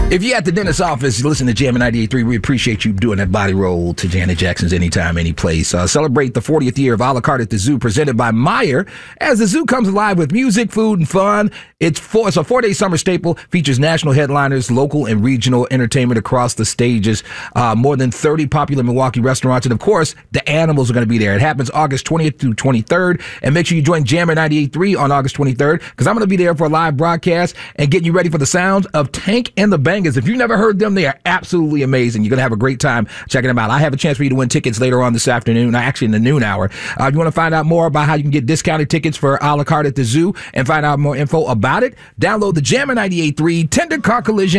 If you're at the dentist's office, listen to Jam 98.3. We appreciate you doing that body roll to Janet Jackson's Anytime, Any Place. Celebrate the 40th year of A La Carte at the Zoo, presented by Meijer, as the zoo comes alive with music, food, and fun. It's a 4-day summer staple, features national headliners, local and regional entertainment across the stages, more than 30 popular Milwaukee restaurants, and of course, the animals are going to be there. It happens August 20th through 23rd, and make sure you join Jammer 98.3 on August 23rd, because I'm going to be there for a live broadcast and getting you ready for the sounds of Tank and the Bangers. If you've never heard them, they are absolutely amazing. You're going to have a great time checking them out. I have a chance for you to win tickets later on this afternoon, actually in the noon hour. If you want to find out more about how you can get discounted tickets for A La Carte at the Zoo and find out more info about it, download the Jammer 98.3 Tender Car Collision